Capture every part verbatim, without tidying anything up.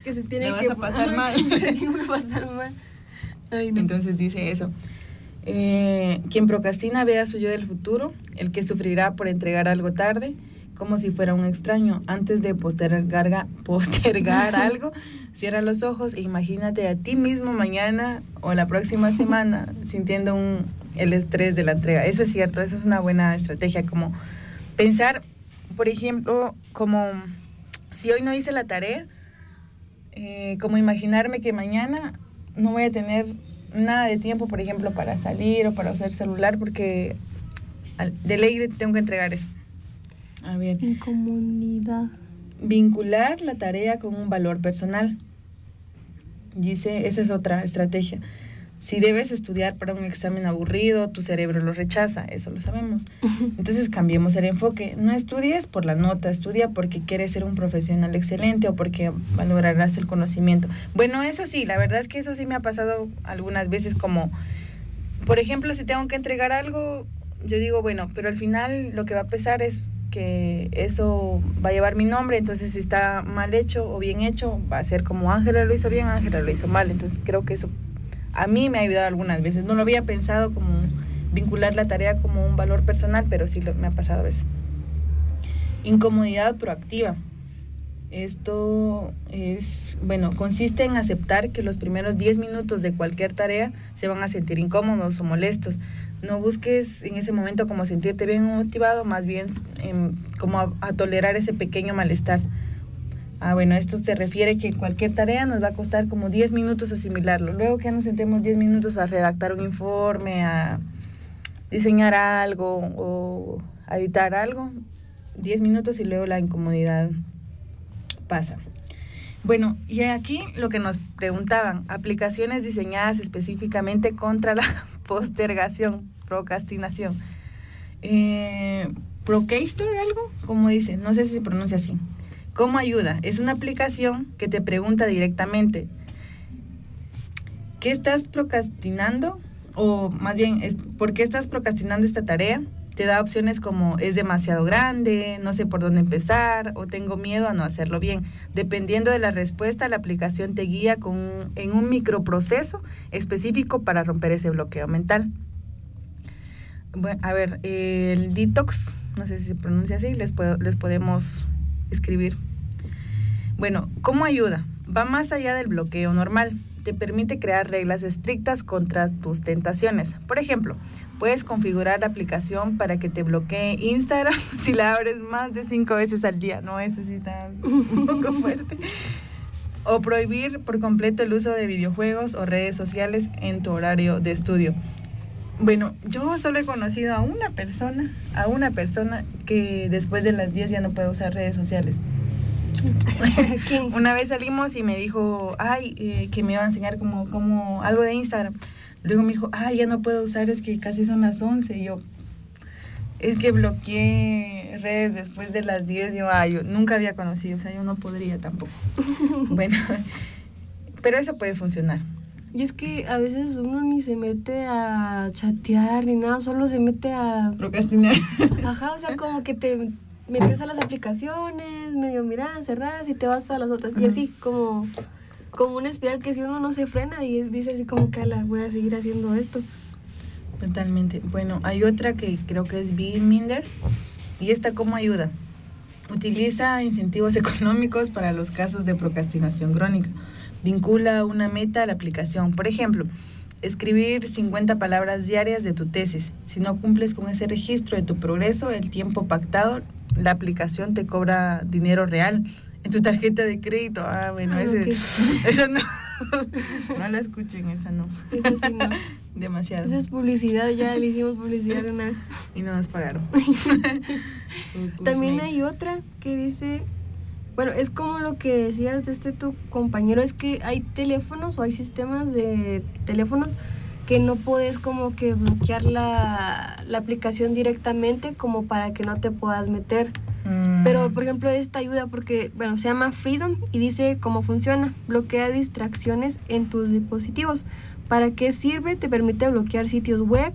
que se tiene Le vas que a pasar mal. Tengo que pasar mal. Ay, no. Entonces dice eso. Eh, quien procrastina ve a su yo del futuro, el que sufrirá por entregar algo tarde, como si fuera un extraño. Antes de postergar, postergar algo, cierra los ojos e imagínate a ti mismo mañana o la próxima semana sintiendo un, el estrés de la entrega. Eso es cierto, eso es una buena estrategia, como pensar, por ejemplo, como si hoy no hice la tarea, eh, como imaginarme que mañana no voy a tener nada de tiempo, por ejemplo, para salir o para usar celular, porque de ley tengo que entregar eso. A ver. Incomodidad. Vincular la tarea con un valor personal. Dice, esa es otra estrategia. Si debes estudiar para un examen aburrido, tu cerebro lo rechaza, eso lo sabemos. Entonces cambiemos el enfoque. No estudies por la nota, estudia porque quieres ser un profesional excelente o porque valorarás el conocimiento. Bueno, eso sí, la verdad es que eso sí me ha pasado algunas veces, como, por ejemplo, si tengo que entregar algo, yo digo, bueno, pero al final lo que va a pesar es que eso va a llevar mi nombre, entonces si está mal hecho o bien hecho, va a ser como Ángela lo hizo bien, Ángela lo hizo mal. Entonces creo que eso a mí me ha ayudado algunas veces. No lo había pensado como vincular la tarea como un valor personal, pero sí lo, me ha pasado a veces. Incomodidad proactiva. Esto es, bueno, consiste en aceptar que los primeros diez minutos de cualquier tarea se van a sentir incómodos o molestos. No busques en ese momento como sentirte bien motivado, más bien eh, como a, a tolerar ese pequeño malestar. Ah, bueno, esto se refiere que cualquier tarea nos va a costar como diez minutos asimilarlo. Luego que ya nos sentemos diez minutos a redactar un informe, a diseñar algo o a editar algo, diez minutos y luego la incomodidad pasa. Bueno, y aquí lo que nos preguntaban, aplicaciones diseñadas específicamente contra la postergación, procrastinación. Eh, Procrastor, algo, como dice, no sé si se pronuncia así. ¿Cómo ayuda? Es una aplicación que te pregunta directamente, ¿qué estás procrastinando? O más bien, ¿por qué estás procrastinando esta tarea? Te da opciones como es demasiado grande, no sé por dónde empezar o tengo miedo a no hacerlo bien. Dependiendo de la respuesta, la aplicación te guía con un, en un microproceso específico para romper ese bloqueo mental. Bueno, a ver, el detox, no sé si se pronuncia así, les, puedo, les podemos escribir. Bueno, ¿cómo ayuda? Va más allá del bloqueo normal. Te permite crear reglas estrictas contra tus tentaciones. Por ejemplo, puedes configurar la aplicación para que te bloquee Instagram si la abres más de cinco veces al día. No, eso sí está un poco fuerte. O prohibir por completo el uso de videojuegos o redes sociales en tu horario de estudio. Bueno, yo solo he conocido a una persona, a una persona que después de las diez ya no puede usar redes sociales. Una vez salimos y me dijo, ay, eh, que me iba a enseñar como, como algo de Instagram. Luego me dijo, ay, ya no puedo usar, es que casi son las once. Y yo, es que bloqueé redes después de las diez. Yo, ay, yo nunca había conocido, o sea, yo no podría tampoco. Bueno, pero eso puede funcionar. Y es que a veces uno ni se mete a chatear ni nada, solo se mete a procrastinar. Ajá, o sea, como que te metes a las aplicaciones, medio miras, cerras y te vas a las otras. Uh-huh. Y así, como, como una espiral que si uno no se frena y dice así como que ala, voy a seguir haciendo esto. Totalmente. Bueno, hay otra que creo que es Be Minder. ¿Y esta cómo ayuda? Utiliza incentivos económicos para los casos de procrastinación crónica. Vincula una meta a la aplicación. Por ejemplo, escribir cincuenta palabras diarias de tu tesis. Si no cumples con ese registro de tu progreso, el tiempo pactado, la aplicación te cobra dinero real en tu tarjeta de crédito. Ah, bueno, ah, ese, okay. Esa no. No la escuchen, esa no. Esa sí no. Demasiado. Esa es publicidad, ya le hicimos publicidad una vez. Y no nos pagaron. También hay otra que dice... Bueno, es como lo que decías de este tu compañero, es que hay teléfonos o hay sistemas de teléfonos que no puedes como que bloquear la, la aplicación directamente como para que no te puedas meter. Mm. Pero, por ejemplo, esta ayuda porque, bueno, se llama Freedom y dice cómo funciona. Bloquea distracciones en tus dispositivos. ¿Para qué sirve? Te permite bloquear sitios web,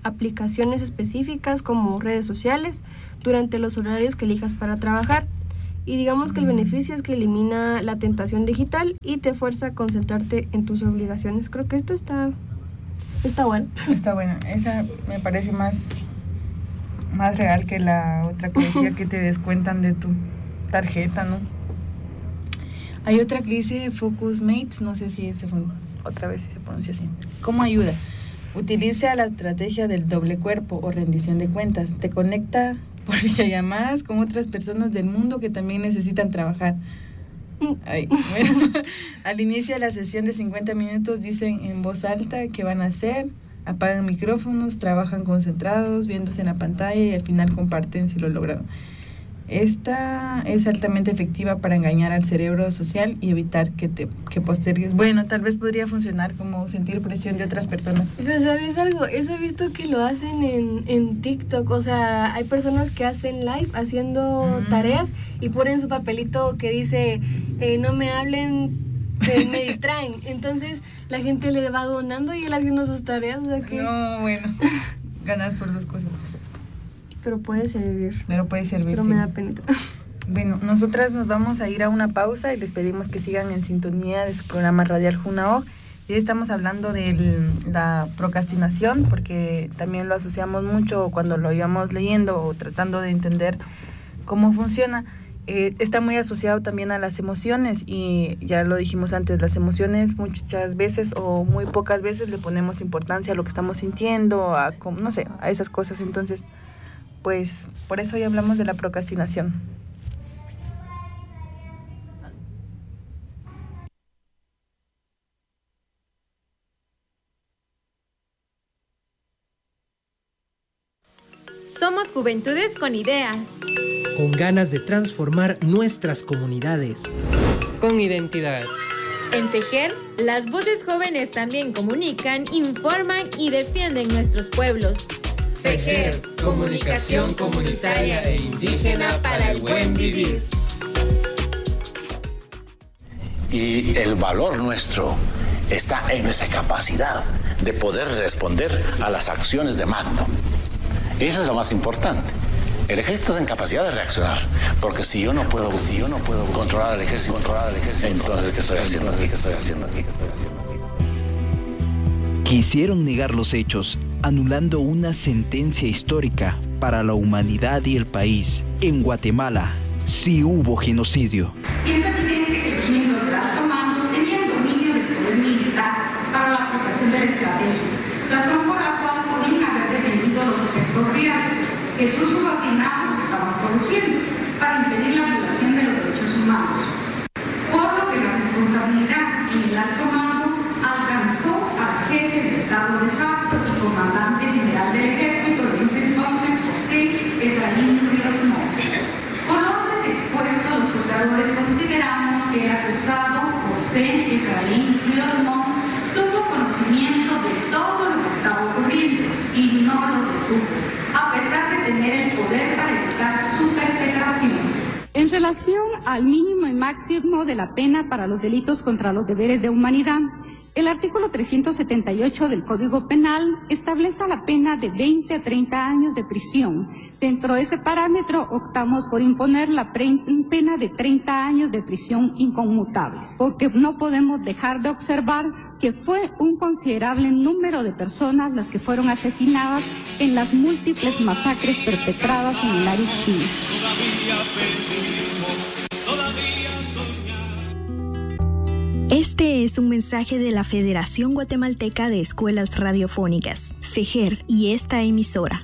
aplicaciones específicas como redes sociales durante los horarios que elijas para trabajar. Y digamos que el beneficio es que elimina la tentación digital y te fuerza a concentrarte en tus obligaciones. Creo que esta está, está buena. Está buena. Esa me parece más, más real que la otra que decía que te descuentan de tu tarjeta, ¿no? Hay otra que dice Focus Mates, no sé si se fue, otra vez se pronuncia así. ¿Cómo ayuda? Utiliza la estrategia del doble cuerpo o rendición de cuentas. Te conecta por videollamadas con otras personas del mundo que también necesitan trabajar. Ay, bueno, al inicio de la sesión de cincuenta minutos dicen en voz alta qué van a hacer, apagan micrófonos, trabajan concentrados, viéndose en la pantalla y al final comparten si lo lograron. Esta es altamente efectiva para engañar al cerebro social y evitar que te que postergues. Bueno, tal vez podría funcionar como sentir presión de otras personas. Pero ¿sabes algo? Eso he visto que lo hacen en, en TikTok. O sea, hay personas que hacen live haciendo mm. tareas y ponen su papelito que dice eh, no me hablen, que me distraen. Entonces la gente le va donando y él haciendo sus tareas. O sea que... No, bueno, ganas por dos cosas. Pero puede servir. Pero puede servir, Pero sí. me da penita. Bueno, nosotras nos vamos a ir a una pausa y les pedimos que sigan en sintonía de su programa radial Junaoj. Hoy estamos hablando de la procrastinación, porque también lo asociamos mucho cuando lo íbamos leyendo o tratando de entender cómo funciona. Eh, está muy asociado también a las emociones y ya lo dijimos antes, las emociones muchas veces o muy pocas veces le ponemos importancia a lo que estamos sintiendo, a, no sé, a esas cosas. Entonces, pues por eso hoy hablamos de la procrastinación. Somos juventudes con ideas, con ganas de transformar nuestras comunidades, con identidad. En Fejer, las voces jóvenes también comunican, informan y defienden nuestros pueblos. Fejer, comunicación comunitaria e indígena para el buen vivir. Y el valor nuestro está en nuestra capacidad de poder responder a las acciones de mando. Eso es lo más importante. El ejército está en capacidad de reaccionar, porque si yo no puedo, si yo no puedo controlar al ejército, controlar al ejército, entonces ¿qué estoy haciendo aquí? ¿Qué estoy haciendo aquí? ¿Qué estoy haciendo aquí? Quisieron negar los hechos, anulando una sentencia histórica para la humanidad y el país. En Guatemala sí hubo genocidio. Y es evidente que los miembros del alto mando tenían dominio del poder militar para la aplicación de la estrategia, razón por la cual podían haber detenido los efectos reales que sus subordinados estaban produciendo para impedir la violación de los derechos humanos. Por lo que la responsabilidad en el alto mando alcanzó al jefe de Estado de facto y comandante general del ejército de ese entonces, José Efraín Ríos Montt. Con órdenes expuestos, los juzgadores consideramos que el acusado José Efraín Ríos Montt tuvo conocimiento de todo lo que estaba ocurriendo y no lo detuvo, a pesar de tener el poder para evitar su perpetración. En relación al mínimo y máximo de la pena para los delitos contra los deberes de humanidad, el artículo trescientos setenta y ocho del Código Penal establece la pena de veinte a treinta años de prisión. Dentro de ese parámetro optamos por imponer la pena de treinta años de prisión inconmutable, porque no podemos dejar de observar que fue un considerable número de personas las que fueron asesinadas en las múltiples masacres perpetradas en el Aristí. Este es un mensaje de la Federación Guatemalteca de Escuelas Radiofónicas, FEJER, y esta emisora.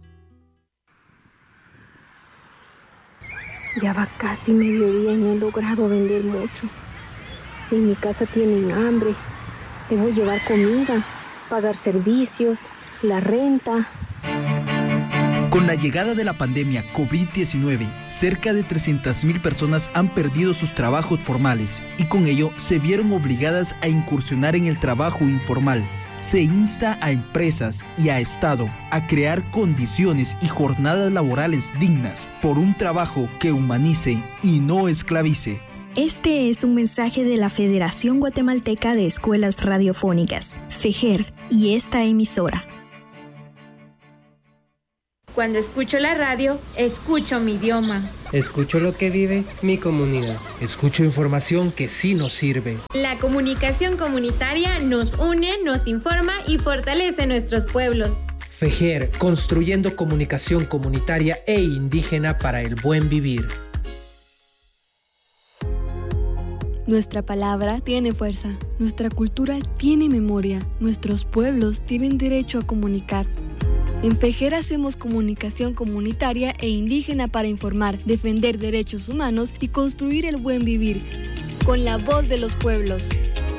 Ya va casi mediodía y no he logrado vender mucho. En mi casa tienen hambre. Debo llevar comida, pagar servicios, la renta. Con la llegada de la pandemia COVID diecinueve, cerca de trescientas mil personas han perdido sus trabajos formales y con ello se vieron obligadas a incursionar en el trabajo informal. Se insta a empresas y a Estado a crear condiciones y jornadas laborales dignas por un trabajo que humanice y no esclavice. Este es un mensaje de la Federación Guatemalteca de Escuelas Radiofónicas, FEJER, y esta emisora. Cuando escucho la radio, escucho mi idioma. Escucho lo que vive mi comunidad. Escucho información que sí nos sirve. La comunicación comunitaria nos une, nos informa y fortalece nuestros pueblos. FEJER, construyendo comunicación comunitaria e indígena para el buen vivir. Nuestra palabra tiene fuerza, nuestra cultura tiene memoria, nuestros pueblos tienen derecho a comunicar. En FEJER hacemos comunicación comunitaria e indígena para informar, defender derechos humanos y construir el buen vivir, con la voz de los pueblos.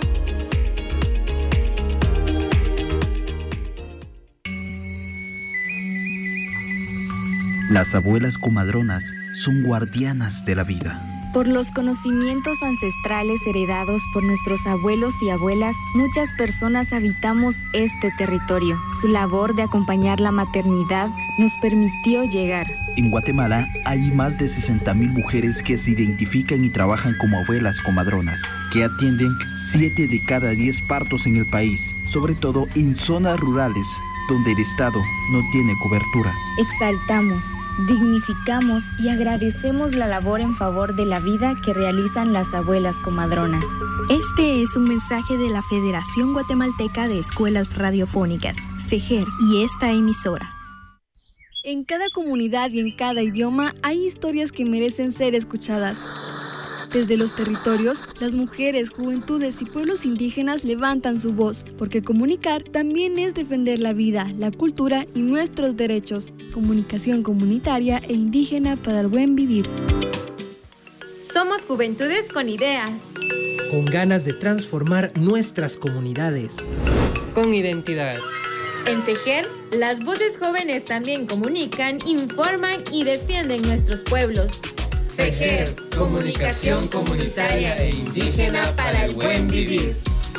Las abuelas comadronas son guardianas de la vida. Por los conocimientos ancestrales heredados por nuestros abuelos y abuelas, muchas personas habitamos este territorio. Su labor de acompañar la maternidad nos permitió llegar. En Guatemala hay más de sesenta mil mujeres que se identifican y trabajan como abuelas comadronas, que atienden siete de cada diez partos en el país, sobre todo en zonas rurales, donde el Estado no tiene cobertura. Exaltamos, dignificamos y agradecemos la labor en favor de la vida que realizan las abuelas comadronas. Este es un mensaje de la Federación Guatemalteca de Escuelas Radiofónicas, FEJER, y esta emisora. En cada comunidad y en cada idioma hay historias que merecen ser escuchadas. Desde los territorios, las mujeres, juventudes y pueblos indígenas levantan su voz, porque comunicar también es defender la vida, la cultura y nuestros derechos. Comunicación comunitaria e indígena para el buen vivir. Somos juventudes con ideas. Con ganas de transformar nuestras comunidades. Con identidad. En FEJER, las voces jóvenes también comunican, informan y defienden nuestros pueblos. FEJER, comunicación comunitaria e indígena para el buen vivir.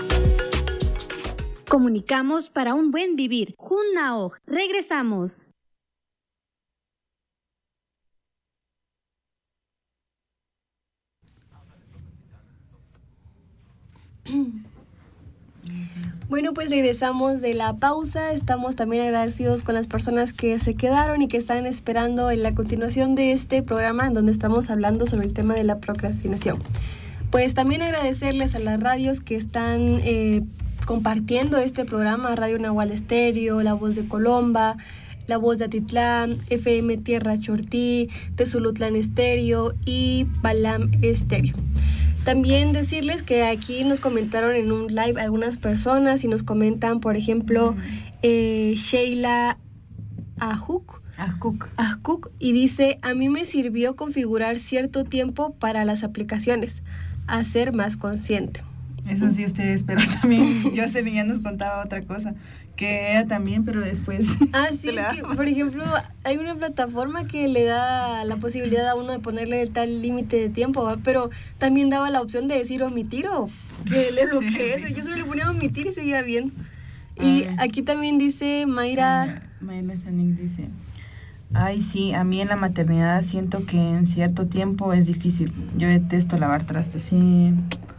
Comunicamos para un buen vivir. Junnaoj, regresamos. Bueno, pues regresamos de la pausa. Estamos también agradecidos con las personas que se quedaron y que están esperando en la continuación de este programa en donde estamos hablando sobre el tema de la procrastinación. Pues también agradecerles a las radios que están eh, compartiendo este programa: Radio Nahual Estéreo, La Voz de Colomba, La Voz de Atitlán, F M Tierra Chortí, Tezulutlán Estéreo y Balam Estéreo. También decirles que aquí nos comentaron en un live algunas personas y nos comentan, por ejemplo, eh, Sheila Ajuk, Ajkuk. Ajkuk, y dice: a mí me sirvió configurar cierto tiempo para las aplicaciones, a ser más consciente. Eso sí, ustedes, pero también Jocelyn ya nos contaba otra cosa, que ella también, pero después. Ah, sí, es que, por ejemplo, hay una plataforma que le da la posibilidad a uno de ponerle el tal límite de tiempo, ¿va? Pero también daba la opción de decir omitir o que le bloquee sí, eso. Sí. Yo solo le ponía omitir y seguía bien. Y ah, aquí también dice Mayra. Mayra Sanik dice: ay, sí, a mí en la maternidad siento que en cierto tiempo es difícil. Yo detesto lavar trastes, sí.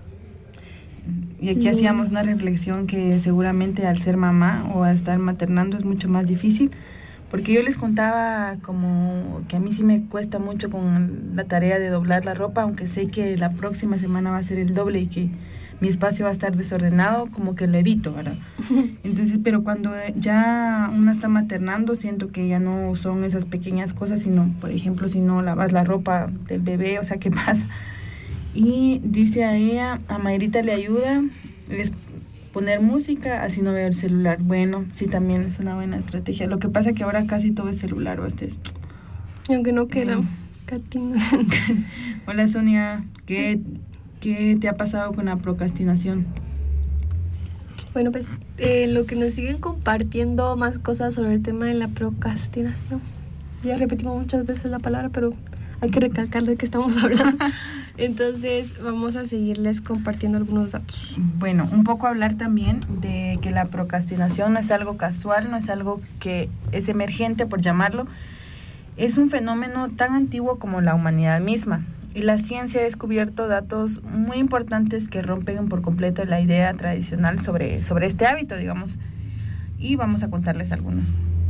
Y aquí mm. hacíamos una reflexión que seguramente al ser mamá o al estar maternando es mucho más difícil, porque yo les contaba como que a mí sí me cuesta mucho con la tarea de doblar la ropa, aunque sé que la próxima semana va a ser el doble y que mi espacio va a estar desordenado, como que lo evito, ¿verdad? Entonces, pero cuando ya una está maternando, siento que ya no son esas pequeñas cosas, sino, por ejemplo, si no lavas la ropa del bebé, o sea, ¿qué pasa? Y dice a ella, a Mayrita le ayuda es poner música, así no veo el celular. Bueno, sí, también es una buena estrategia. Lo que pasa es que ahora casi todo es celular, ¿o ustedes? Aunque no quieran, mm. Katina. Hola, Sonia, ¿qué, ¿qué te ha pasado con la procrastinación? Bueno, pues eh, lo que nos siguen compartiendo más cosas sobre el tema de la procrastinación. Ya repetimos muchas veces la palabra, pero hay que recalcar de qué estamos hablando. Entonces vamos a seguirles compartiendo algunos datos. Bueno, un poco hablar también de que la procrastinación no es algo casual, no es algo que es emergente, por llamarlo. Es un fenómeno tan antiguo como la humanidad misma. Y la ciencia ha descubierto datos muy importantes que rompen por completo la idea tradicional sobre, sobre este hábito, digamos. Y vamos a contarles algunos.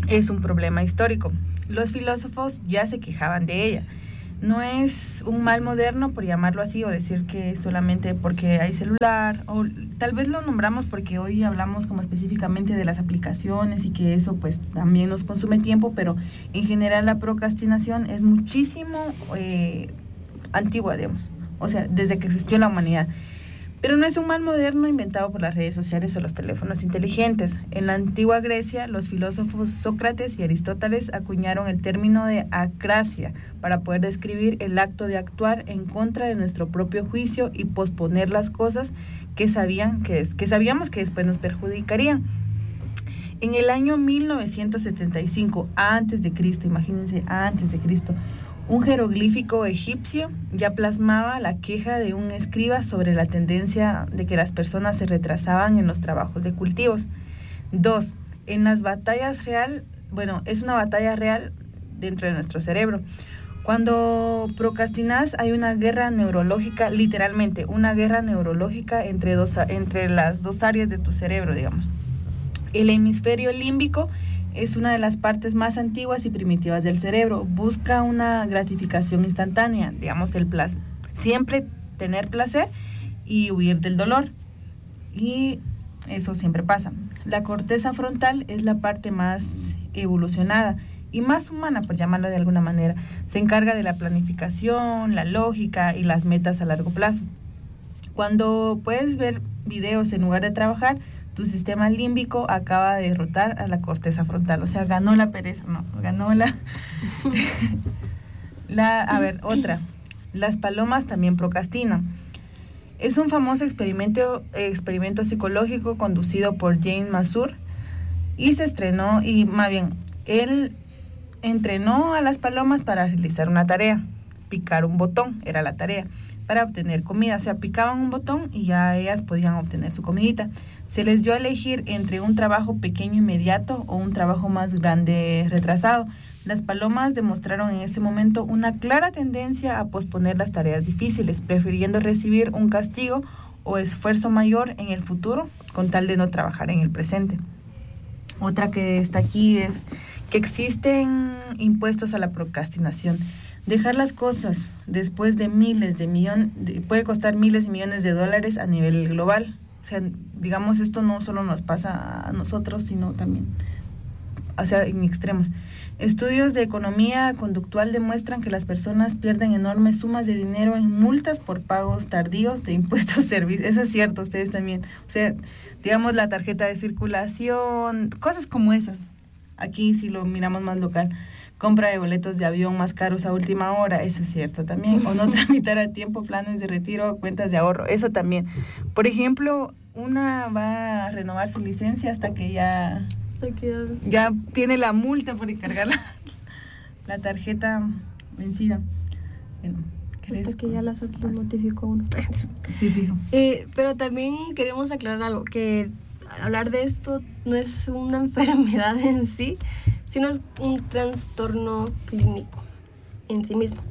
es un problema histórico. Los filósofos ya se quejaban de ella. No es un mal moderno, por llamarlo así, o decir que solamente porque hay celular, o tal vez lo nombramos porque hoy hablamos como específicamente de las aplicaciones y que eso pues también nos consume tiempo, pero en general la procrastinación es muchísimo eh, antigua, digamos, o sea, desde que existió la humanidad. Pero no es un mal moderno inventado por las redes sociales o los teléfonos inteligentes. En la antigua Grecia, los filósofos Sócrates y Aristóteles acuñaron el término de acrasia para poder describir el acto de actuar en contra de nuestro propio juicio y posponer las cosas que, sabían que, que sabíamos que después nos perjudicarían. En el año mil novecientos setenta y cinco, antes de Cristo, imagínense, antes de Cristo, un jeroglífico egipcio ya plasmaba la queja de un escriba sobre la tendencia de que las personas se retrasaban en los trabajos de cultivos. Dos, en las batallas real, bueno, es una batalla real dentro de nuestro cerebro. Cuando procrastinas hay una guerra neurológica, literalmente, una guerra neurológica entre, dos, entre las dos áreas de tu cerebro, digamos. El hemisferio límbico es una de las partes más antiguas y primitivas del cerebro. Busca una gratificación instantánea, digamos, el placer. Siempre tener placer y huir del dolor. Y eso siempre pasa. La corteza frontal es la parte más evolucionada y más humana, por llamarlo de alguna manera. Se encarga de la planificación, la lógica y las metas a largo plazo. Cuando puedes ver videos en lugar de trabajar, tu sistema límbico acaba de derrotar a la corteza frontal, o sea, ganó la pereza, no, ganó la... la a ver, otra, las palomas también procrastinan. Es un famoso experimento, experimento psicológico conducido por James Mazur y se estrenó, y más bien, él entrenó a las palomas para realizar una tarea, picar un botón, era la tarea, para obtener comida, o sea, picaban un botón y ya ellas podían obtener su comidita. Se les dio a elegir entre un trabajo pequeño inmediato o un trabajo más grande retrasado. Las palomas demostraron en ese momento una clara tendencia a posponer las tareas difíciles, prefiriendo recibir un castigo o esfuerzo mayor en el futuro con tal de no trabajar en el presente. Otra que está aquí es que existen impuestos a la procrastinación. Dejar las cosas después de miles de millones, puede costar miles y millones de dólares a nivel global. O sea, digamos, esto no solo nos pasa a nosotros, sino también, o sea, en extremos. Estudios de economía conductual demuestran que las personas pierden enormes sumas de dinero en multas por pagos tardíos de impuestos servicios. Eso es cierto, ustedes también. O sea, digamos, la tarjeta de circulación, cosas como esas. Aquí, si lo miramos más local, compra de boletos de avión más caros a última hora, eso es cierto también. O no tramitar a tiempo planes de retiro, cuentas de ahorro, eso también. Por ejemplo, una va a renovar su licencia hasta que ya, hasta que ya... ya tiene la multa por encargar la, la tarjeta vencida. Bueno, hasta que ya la S A T lo notificó uno. Sí, fijo. Eh, pero también queremos aclarar algo, que hablar de esto no es una enfermedad en sí, sino es un trastorno clínico en sí mismo.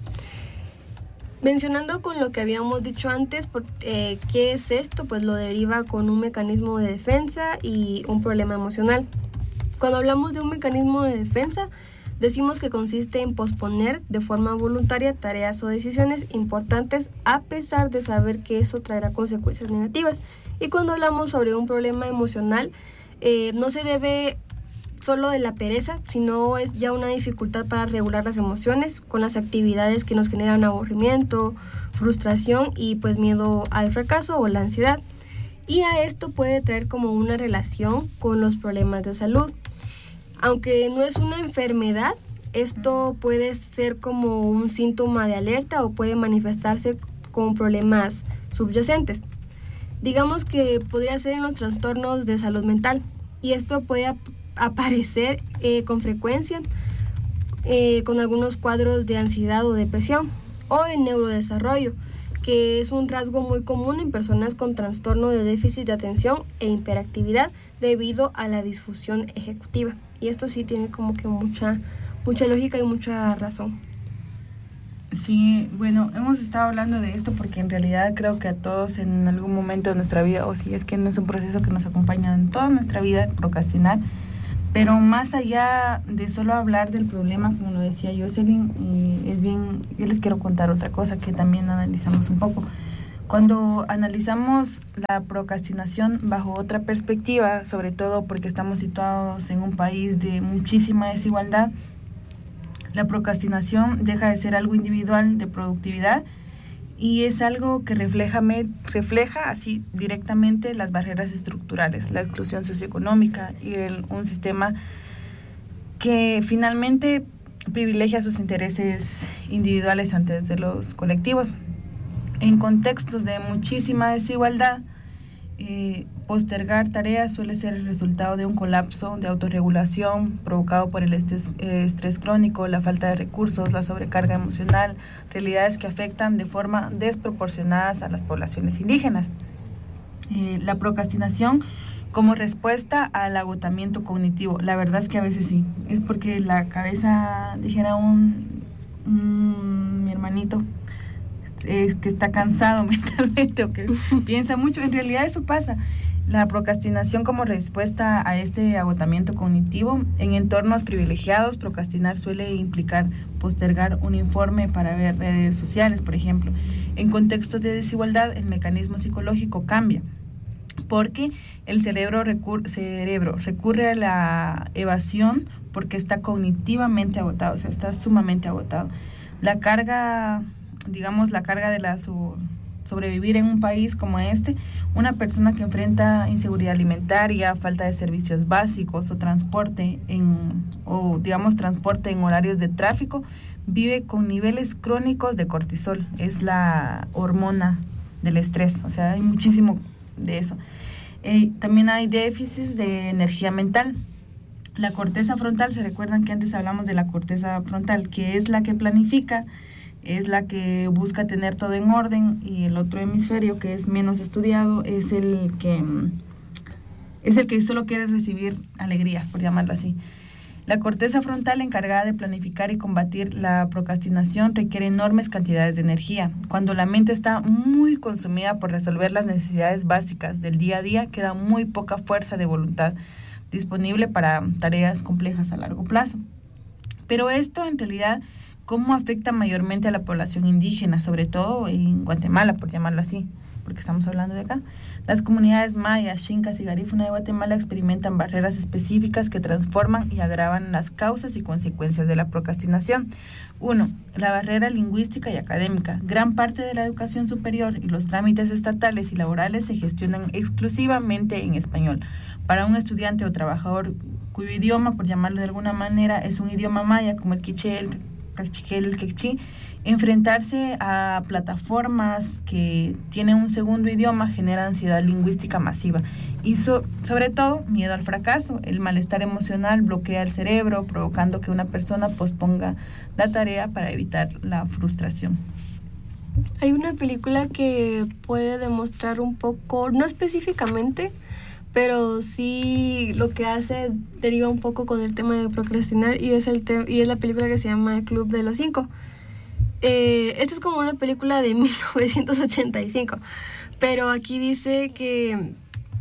Mencionando con lo que habíamos dicho antes, por, eh, ¿qué es esto? Pues lo deriva con un mecanismo de defensa y un problema emocional. Cuando hablamos de un mecanismo de defensa, decimos que consiste en posponer de forma voluntaria tareas o decisiones importantes a pesar de saber que eso traerá consecuencias negativas. Y cuando hablamos sobre un problema emocional, eh, no se debe solo de la pereza, sino es ya una dificultad para regular las emociones con las actividades que nos generan aburrimiento, frustración y pues miedo al fracaso o la ansiedad. Y a esto puede traer como una relación con los problemas de salud. Aunque no es una enfermedad, esto puede ser como un síntoma de alerta o puede manifestarse con problemas subyacentes. Digamos que podría ser en los trastornos de salud mental, y esto puede ap- aparecer eh, con frecuencia eh, con algunos cuadros de ansiedad o depresión, o el neurodesarrollo, que es un rasgo muy común en personas con trastorno de déficit de atención e hiperactividad debido a la disfunción ejecutiva. Y esto sí tiene como que mucha, mucha lógica y mucha razón. Sí, bueno, hemos estado hablando de esto porque en realidad creo que a todos en algún momento de nuestra vida, o si es que no es un proceso que nos acompaña en toda nuestra vida, procrastinar, Pero más allá de solo hablar del problema, como lo decía Jocelyn, eh, es bien, yo les quiero contar otra cosa que también analizamos un poco. Cuando analizamos la procrastinación bajo otra perspectiva, sobre todo porque estamos situados en un país de muchísima desigualdad, la procrastinación deja de ser algo individual de productividad y es algo que refleja, refleja así directamente las barreras estructurales, la exclusión socioeconómica y el, un sistema que finalmente privilegia sus intereses individuales antes de los colectivos. En contextos de muchísima desigualdad, eh, postergar tareas suele ser el resultado de un colapso de autorregulación provocado por el estrés, eh, estrés crónico, la falta de recursos, la sobrecarga emocional, realidades que afectan de forma desproporcionada a las poblaciones indígenas. Eh, la procrastinación como respuesta al agotamiento cognitivo. La verdad es que a veces sí, es porque la cabeza, dijera un, un mi hermanito, es que está cansado mentalmente o que piensa mucho. En realidad eso pasa. La procrastinación como respuesta a este agotamiento cognitivo. En entornos privilegiados, procrastinar suele implicar postergar un informe para ver redes sociales, por ejemplo. En contextos de desigualdad, el mecanismo psicológico cambia, porque el cerebro, recur- cerebro recurre a la evasión porque está cognitivamente agotado, o sea, está sumamente agotado. La carga... digamos, la carga de la su, sobrevivir en un país como este, una persona que enfrenta inseguridad alimentaria, falta de servicios básicos o transporte en, o digamos transporte en horarios de tráfico, vive con niveles crónicos de cortisol, es la hormona del estrés, o sea, hay muchísimo de eso. Eh, también hay déficits de energía mental. La corteza frontal, se recuerdan que antes hablamos de la corteza frontal, que es la que planifica, es la que busca tener todo en orden, y el otro hemisferio, que es menos estudiado, es el que es el que solo quiere recibir alegrías, por llamarlo así. La corteza frontal, encargada de planificar y combatir la procrastinación, requiere enormes cantidades de energía. Cuando la mente está muy consumida por resolver las necesidades básicas del día a día, queda muy poca fuerza de voluntad disponible para tareas complejas a largo plazo. Pero esto, en realidad, ¿cómo afecta mayormente a la población indígena, sobre todo en Guatemala, por llamarlo así, porque estamos hablando de acá? Las comunidades mayas, xincas y garífuna de Guatemala experimentan barreras específicas que transforman y agravan las causas y consecuencias de la procrastinación. Uno, la barrera lingüística y académica. Gran parte de la educación superior y los trámites estatales y laborales se gestionan exclusivamente en español. Para un estudiante o trabajador cuyo idioma, por llamarlo de alguna manera, es un idioma maya, como el quiché, el el quechí, enfrentarse a plataformas que tienen un segundo idioma genera ansiedad lingüística masiva y so, sobre todo miedo al fracaso. El malestar emocional bloquea el cerebro, provocando que una persona posponga la tarea para evitar la frustración. Hay una película que puede demostrar un poco, no específicamente, pero sí lo que hace deriva un poco con el tema de procrastinar, y es el te- y es la película que se llama El Club de los Cinco. Eh, esta es como una película de mil novecientos ochenta y cinco, pero aquí dice que,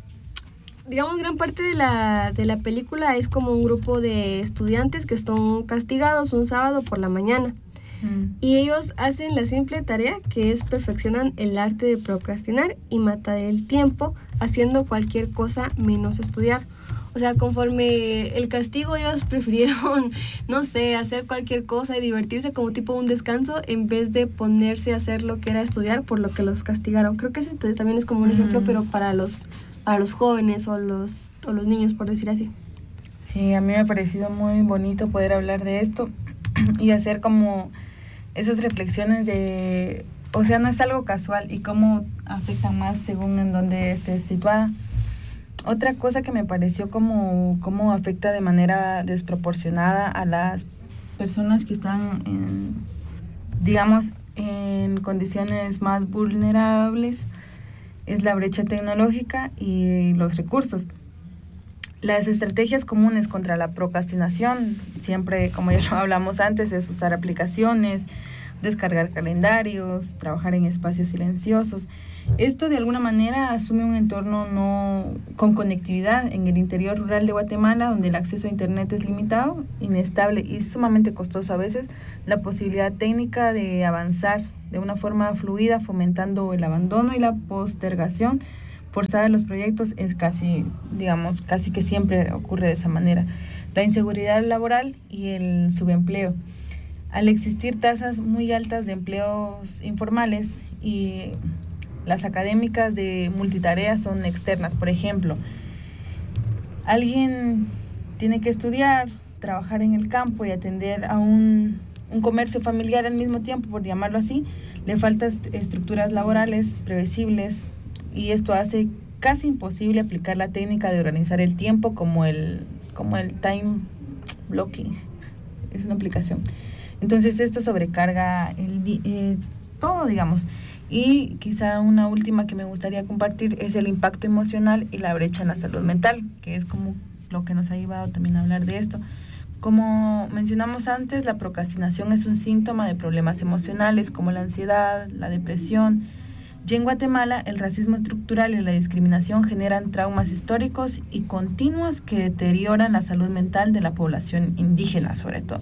digamos, gran parte de la, de la película es como un grupo de estudiantes que están castigados un sábado por la mañana. Mm. Y ellos hacen la simple tarea que es perfeccionan el arte de procrastinar y matar el tiempo haciendo cualquier cosa menos estudiar. O sea, conforme el castigo, ellos prefirieron, no sé, hacer cualquier cosa y divertirse como tipo un descanso en vez de ponerse a hacer lo que era estudiar por lo que los castigaron. Creo que ese también es como un ejemplo, mm. pero para los, para los jóvenes o los, o los niños, por decir así. Sí, a mí me ha parecido muy bonito poder hablar de esto y hacer como esas reflexiones de, o sea, no es algo casual y cómo afecta más según en dónde estés situada. Otra cosa que me pareció como cómo afecta de manera desproporcionada a las personas que están en, digamos, en condiciones más vulnerables es la brecha tecnológica y los recursos. Las estrategias comunes contra la procrastinación, siempre, como ya lo hablamos antes, es usar aplicaciones, descargar calendarios, trabajar en espacios silenciosos. Esto de alguna manera asume un entorno no con conectividad en el interior rural de Guatemala, donde el acceso a internet es limitado, inestable y sumamente costoso a veces. La posibilidad técnica de avanzar de una forma fluida, fomentando el abandono y la postergación forzada de los proyectos, es casi, digamos, casi que siempre ocurre de esa manera. La inseguridad laboral y el subempleo. Al existir tasas muy altas de empleos informales y las académicas de multitarea son externas, por ejemplo, alguien tiene que estudiar, trabajar en el campo y atender a un, un comercio familiar al mismo tiempo, por llamarlo así. Le faltan estructuras laborales previsibles y esto hace casi imposible aplicar la técnica de organizar el tiempo como el, como el time blocking. Es una aplicación. Entonces esto sobrecarga el, eh, todo, digamos. Y quizá una última que me gustaría compartir es el impacto emocional y la brecha en la salud mental, que es como lo que nos ha llevado también a hablar de esto. Como mencionamos antes, la procrastinación es un síntoma de problemas emocionales como la ansiedad, la depresión. Y en Guatemala, el racismo estructural y la discriminación generan traumas históricos y continuos que deterioran la salud mental de la población indígena, sobre todo.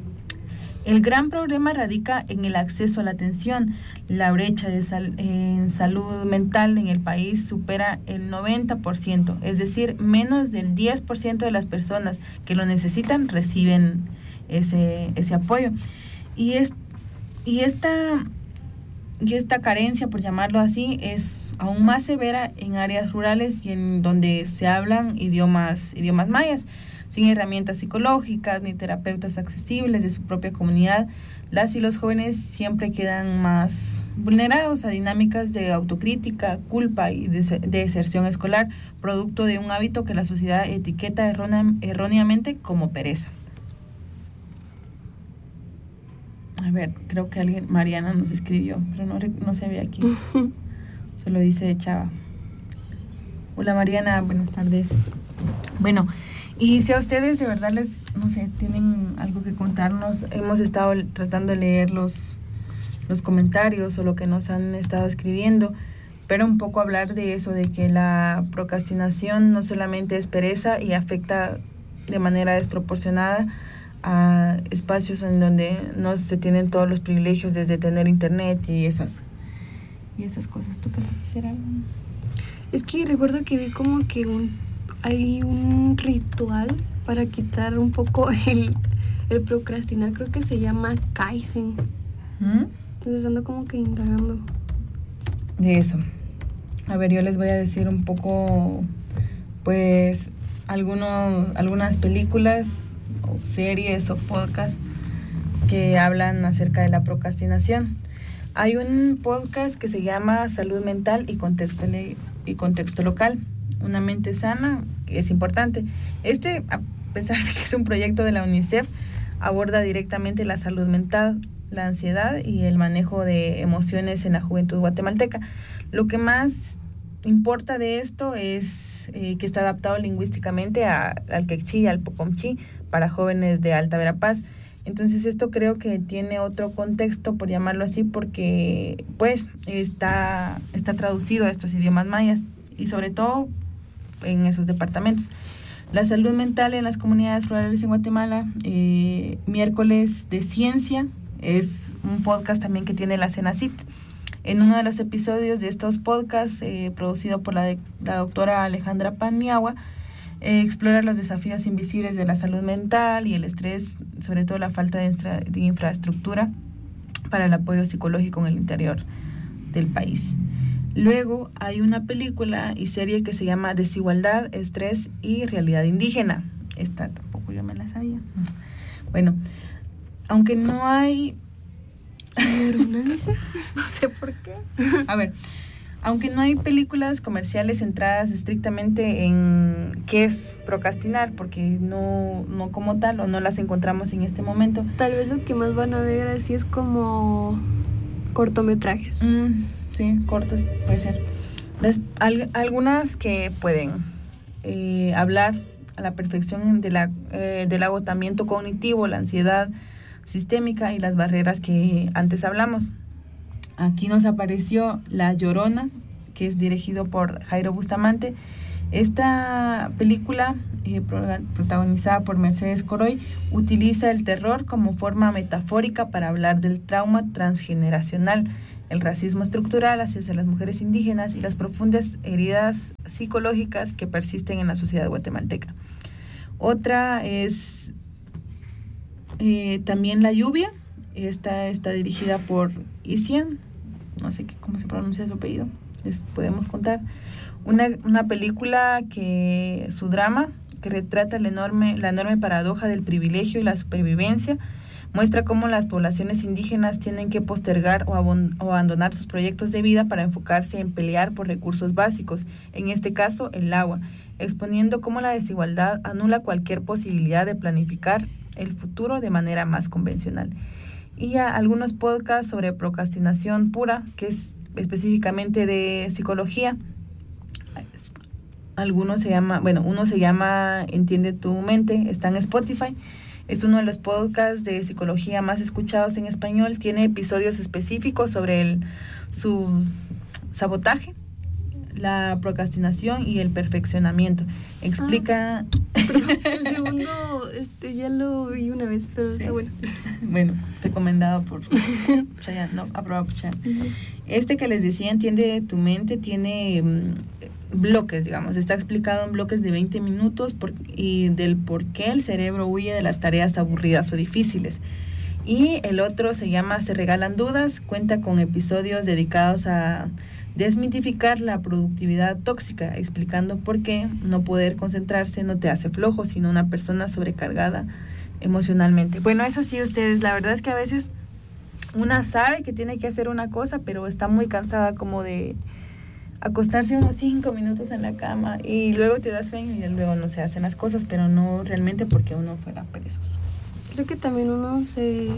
El gran problema radica en el acceso a la atención. La brecha de sal, en salud mental en el país supera el noventa por ciento, es decir, menos del diez por ciento de las personas que lo necesitan reciben ese, ese apoyo. Y, es, y, esta, y esta carencia, por llamarlo así, es aún más severa en áreas rurales y en donde se hablan idiomas, idiomas mayas. Sin herramientas psicológicas ni terapeutas accesibles de su propia comunidad, las y los jóvenes siempre quedan más vulnerados a dinámicas de autocrítica, culpa y de deserción escolar, producto de un hábito que la sociedad etiqueta erróneamente como pereza. A ver, creo que alguien, Mariana nos escribió, pero no, no se ve aquí. Solo dice Chava. Hola Mariana, buenas tardes. Bueno, y si a ustedes de verdad les, no sé, tienen algo que contarnos, hemos estado tratando de leer los, los comentarios o lo que nos han estado escribiendo, pero un poco hablar de eso, de que la procrastinación no solamente es pereza y afecta de manera desproporcionada a espacios en donde no se tienen todos los privilegios desde tener internet y esas, y esas cosas. ¿Tú querés decir algo? Es que recuerdo que vi como que un hay un ritual para quitar un poco el, el procrastinar, creo que se llama Kaizen. ¿Mm? Entonces ando como que indagando de eso. A ver, yo les voy a decir un poco, pues, algunos, algunas películas o series o podcasts que hablan acerca de la procrastinación. Hay un podcast que se llama Salud Mental y Contexto, le- y contexto Local. Una mente sana es importante. Este, a pesar de que es un proyecto de la UNICEF, aborda directamente la salud mental, la ansiedad y el manejo de emociones en la juventud guatemalteca. Lo que más importa de esto es eh, que está adaptado lingüísticamente a, al quechí y al pocomchí para jóvenes de Alta Verapaz. Entonces esto creo que tiene otro contexto, por llamarlo así, porque pues está, está traducido a estos idiomas mayas y sobre todo en esos departamentos. La salud mental en las comunidades rurales en Guatemala, eh, miércoles de ciencia, es un podcast también que tiene la Cenacit. En uno de los episodios de estos podcasts, eh, producido por la, de, la doctora Alejandra Paniagua, eh, explora los desafíos invisibles de la salud mental y el estrés, sobre todo la falta de, infra, de infraestructura para el apoyo psicológico en el interior del país. Luego hay una película y serie que se llama Desigualdad, Estrés y Realidad Indígena. Esta tampoco yo me la sabía. Bueno, aunque no hay... no sé por qué. A ver, aunque no hay películas comerciales centradas estrictamente en qué es procrastinar, porque no, no como tal, o no las encontramos en este momento. Tal vez lo que más van a ver así es como cortometrajes. Mm. Sí, cortos, puede ser. Las, al, algunas que pueden eh, hablar a la perfección de la, eh, del agotamiento cognitivo, la ansiedad, sistémica y las barreras que antes hablamos. Aquí nos apareció La Llorona, que es dirigido por Jairo Bustamante. Esta película, eh, protagonizada por Mercedes Coroy, utiliza el terror como forma metafórica para hablar del trauma transgeneracional, el racismo estructural hacia las mujeres indígenas y las profundas heridas psicológicas que persisten en la sociedad guatemalteca. Otra es eh, también La Lluvia. Esta está dirigida por Isian, no sé qué, cómo se pronuncia su apellido, les podemos contar. Una, una película que su drama, que retrata la enorme, la enorme paradoja del privilegio y la supervivencia, muestra cómo las poblaciones indígenas tienen que postergar o, abon, o abandonar sus proyectos de vida para enfocarse en pelear por recursos básicos, en este caso el agua, exponiendo cómo la desigualdad anula cualquier posibilidad de planificar el futuro de manera más convencional. Y a algunos podcasts sobre procrastinación pura, que es específicamente de psicología. Algunos se llama, bueno, uno se llama Entiende tu mente, está en Spotify. Es uno de los podcasts de psicología más escuchados en español. Tiene episodios específicos sobre el, su sabotaje, la procrastinación y el perfeccionamiento. Explica... Ah, perdón, el segundo este, ya lo vi una vez, pero sí, está bueno. Bueno, recomendado por Chayanne, no, aprobado por Chayanne. Uh-huh. Este que les decía, Entiende tu mente, tiene um, bloques, digamos. Está explicado en bloques de veinte minutos por, y del por qué el cerebro huye de las tareas aburridas o difíciles. Y el otro se llama Se regalan dudas, cuenta con episodios dedicados a desmitificar la productividad tóxica, explicando por qué no poder concentrarse no te hace flojo, sino una persona sobrecargada emocionalmente. Bueno, eso sí, ustedes, la verdad es que a veces una sabe que tiene que hacer una cosa, pero está muy cansada como de acostarse unos cinco minutos en la cama y luego te da sueño y luego no se hacen las cosas, pero no realmente porque uno fuera perezoso. Creo que también uno se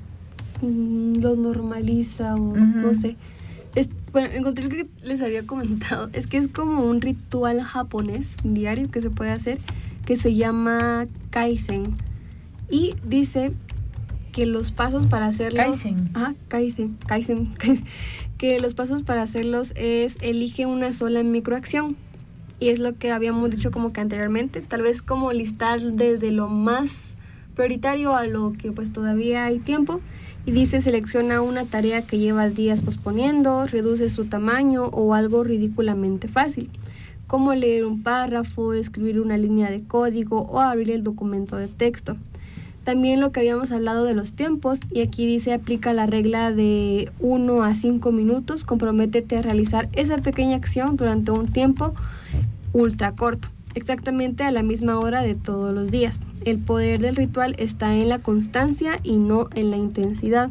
mm, lo normaliza o uh-huh. no sé. Es, bueno, encontré el que les había comentado, es que es como un ritual japonés diario que se puede hacer, que se llama Kaizen. Y dice que los pasos para hacerlo... Kaizen. Ajá, Kaizen, Kaizen, Kaizen. Que los pasos para hacerlos es elige una sola microacción. Y es lo que habíamos dicho como que anteriormente, tal vez como listar desde lo más prioritario a lo que pues todavía hay tiempo. Y dice, selecciona una tarea que llevas días posponiendo, reduce su tamaño o algo ridículamente fácil, como leer un párrafo, escribir una línea de código o abrir el documento de texto. También lo que habíamos hablado de los tiempos, y aquí dice, aplica la regla de uno a cinco minutos, comprométete a realizar esa pequeña acción durante un tiempo ultra corto, exactamente a la misma hora de todos los días. El poder del ritual está en la constancia y no en la intensidad.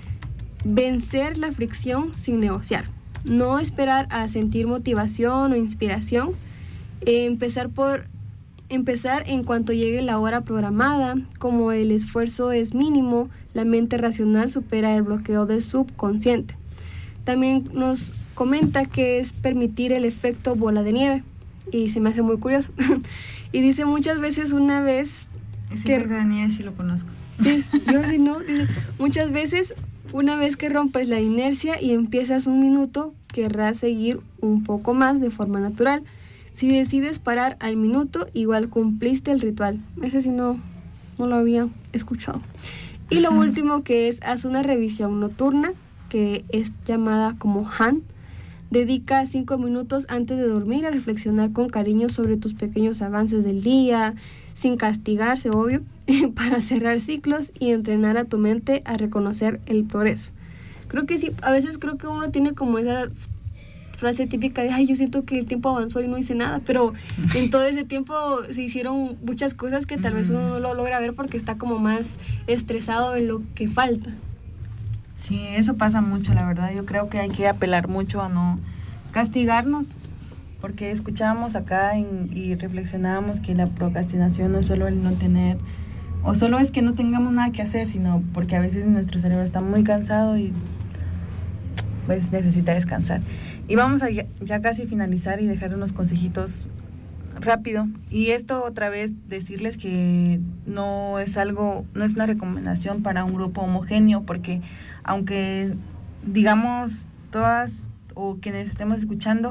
Vencer la fricción sin negociar. No esperar a sentir motivación o inspiración. Eh, empezar por empezar en cuanto llegue la hora programada. Como el esfuerzo es mínimo, la mente racional supera el bloqueo del subconsciente. También nos comenta que es permitir el efecto bola de nieve. Y se me hace muy curioso. Y dice muchas veces una vez... Ese que de nieve sí lo conozco. Sí, yo sí no. Dice, muchas veces una vez que rompes la inercia y empiezas un minuto, querrás seguir un poco más de forma natural. Si decides parar al minuto, igual cumpliste el ritual. Ese sí no, no lo había escuchado. Y lo uh-huh. último que es, haz una revisión nocturna, que es llamada como Han. Dedica cinco minutos antes de dormir a reflexionar con cariño sobre tus pequeños avances del día, sin castigarse, obvio, para cerrar ciclos y entrenar a tu mente a reconocer el progreso. Creo que sí, a veces creo que uno tiene como esa frase típica de, ay, yo siento que el tiempo avanzó y no hice nada, pero en todo ese tiempo se hicieron muchas cosas que tal vez uno no lo logra ver porque está como más estresado en lo que falta. Sí, eso pasa mucho, la verdad. Yo creo que hay que apelar mucho a no castigarnos, porque escuchábamos acá en, y reflexionábamos que la procrastinación no es solo el no tener, o solo es que no tengamos nada que hacer, sino porque a veces nuestro cerebro está muy cansado y pues necesita descansar. Y vamos a ya, ya casi finalizar y dejar unos consejitos rápido. Y esto otra vez decirles que no es algo, no es una recomendación para un grupo homogéneo, porque aunque digamos todas o quienes estemos escuchando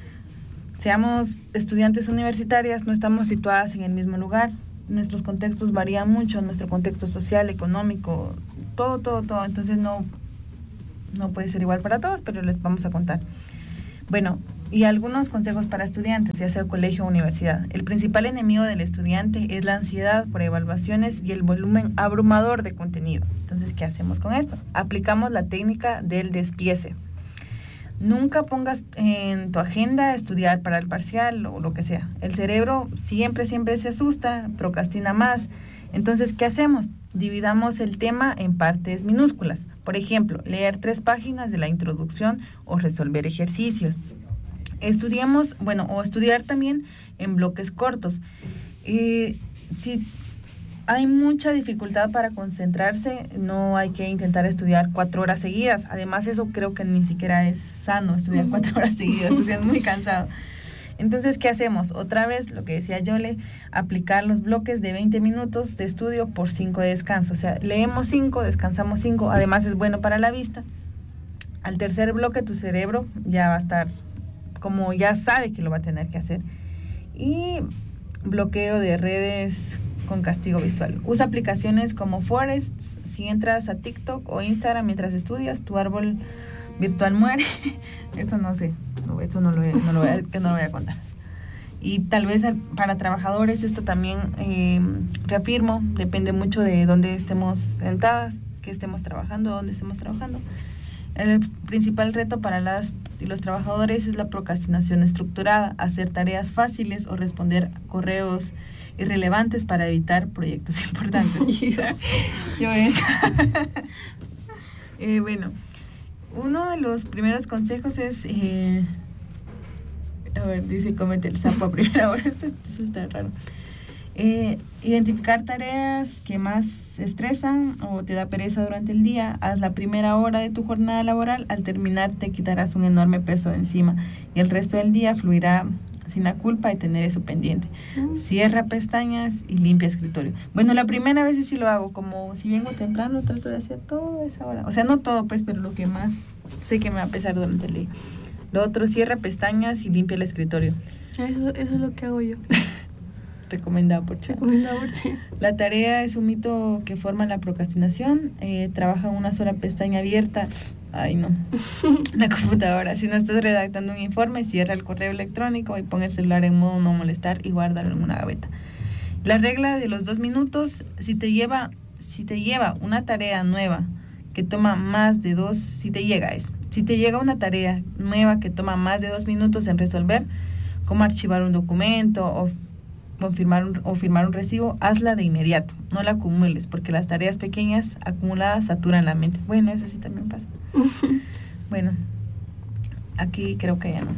seamos estudiantes universitarias, no estamos situadas en el mismo lugar. Nuestros contextos varían mucho, nuestro contexto social, económico, todo, todo, todo. Entonces no, no puede ser igual para todos, pero les vamos a contar. Bueno, y algunos consejos para estudiantes, ya sea colegio o universidad. El principal enemigo del estudiante es la ansiedad por evaluaciones y el volumen abrumador de contenido. Entonces, ¿qué hacemos con esto? Aplicamos la técnica del despiece. Nunca pongas en tu agenda estudiar para el parcial o lo que sea. El cerebro siempre, siempre se asusta, procrastina más. Entonces, ¿qué hacemos? Dividamos el tema en partes minúsculas. Por ejemplo, leer tres páginas de la introducción o resolver ejercicios. Estudiamos, bueno, o estudiar también en bloques cortos. Eh, si hay mucha dificultad para concentrarse, no hay que intentar estudiar cuatro horas seguidas. Además, eso creo que ni siquiera es sano, estudiar cuatro horas seguidas, o sea, es muy cansado. Entonces, ¿qué hacemos? Otra vez, lo que decía Yole, aplicar los bloques de veinte minutos de estudio por cinco de descanso. O sea, leemos cinco, descansamos cinco, además es bueno para la vista. Al tercer bloque, tu cerebro ya va a estar, como ya sabe que lo va a tener que hacer. Y bloqueo de redes con castigo visual. Usa aplicaciones como Forests. Si entras a TikTok o Instagram mientras estudias, tu árbol virtual muere. Eso no sé, no, eso no lo, no lo voy a, que no lo voy a contar. Y tal vez para trabajadores esto también, eh, reafirmo, depende mucho de dónde estemos sentadas, que estemos trabajando, dónde estemos trabajando. El principal reto para las y los trabajadores es la procrastinación estructurada, hacer tareas fáciles o responder correos irrelevantes para evitar proyectos importantes. Yo es. eh, bueno, uno de los primeros consejos es, eh, a ver, dice cómete el sapo a primera hora, esto, esto está raro. Eh, identificar tareas que más estresan o te da pereza durante el día. Haz la primera hora de tu jornada laboral, al terminar te quitarás un enorme peso de encima y el resto del día fluirá sin la culpa de tener eso pendiente. Mm. Cierra pestañas y limpia escritorio. Bueno, la primera vez sí lo hago, como si vengo temprano trato de hacer todo a esa hora. O sea, no todo pues, pero lo que más sé que me va a pesar durante el día. Lo otro, cierra pestañas y limpia el escritorio. Eso, eso es lo que hago yo. Recomendado por Chan. Recomendado por Chan. La tarea es un mito que forma la procrastinación. Eh, trabaja en una sola pestaña abierta. Ay, no. La computadora. Si no estás redactando un informe, cierra el correo electrónico y pon el celular en modo no molestar y guárdalo en una gaveta. La regla de los dos minutos, si te lleva, si te lleva una tarea nueva que toma más de dos, si te llega es, si te llega una tarea nueva que toma más de dos minutos en resolver, como archivar un documento o confirmar un, o firmar un recibo, hazla de inmediato, no la acumules, porque las tareas pequeñas acumuladas saturan la mente. Bueno, eso sí también pasa. Bueno, aquí creo que ya no.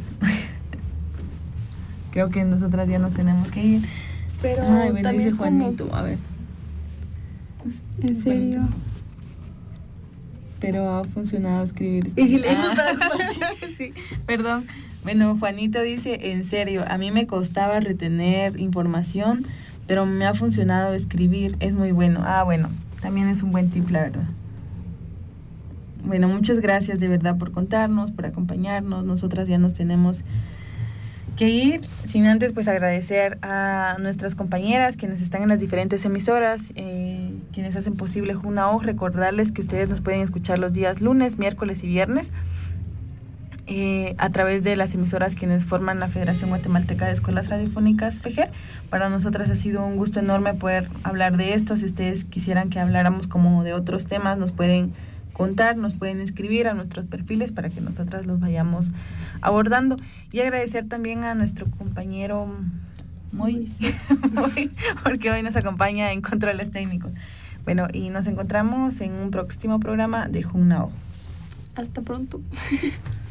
Creo que nosotras ya nos tenemos que ir. Pero Ay, bueno, también dice Juanito, como... a ver. ¿En serio? Juanito. Pero ha funcionado escribir. ¿Y si leemos ah. para compartir? Sí, perdón. Bueno, Juanito dice, en serio, a mí me costaba retener información, pero me ha funcionado escribir, es muy bueno. Ah, bueno, también es un buen tip, la verdad. Bueno, muchas gracias de verdad por contarnos, por acompañarnos. Nosotras ya nos tenemos que ir, sin antes pues agradecer a nuestras compañeras quienes están en las diferentes emisoras, eh, quienes hacen posible Junao. Recordarles que ustedes nos pueden escuchar los días lunes, miércoles y viernes. Eh, a través de las emisoras quienes forman la Federación Guatemalteca de Escuelas Radiofónicas, FEGER. Para nosotras ha sido un gusto enorme poder hablar de esto. Si ustedes quisieran que habláramos como de otros temas, nos pueden contar, nos pueden escribir a nuestros perfiles para que nosotras los vayamos abordando. Y agradecer también a nuestro compañero Moy, porque hoy nos acompaña en controles técnicos. Bueno, y nos encontramos en un próximo programa de Junao. Hasta pronto.